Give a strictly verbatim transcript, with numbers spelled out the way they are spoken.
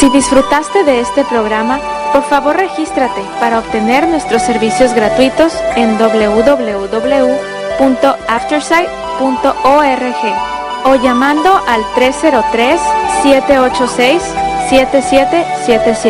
Si disfrutaste de este programa, por favor regístrate para obtener nuestros servicios gratuitos en doble u doble u doble u punto aftersight punto org o llamando al tres cero tres, siete ocho seis, siete siete siete siete.